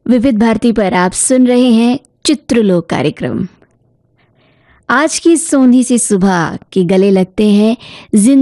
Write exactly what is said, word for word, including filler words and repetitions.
विविध भारती पर आप सुन रहे हैं चित्रलोक कार्यक्रम। आज की सोंधी सी सुबह के गले लगते हैं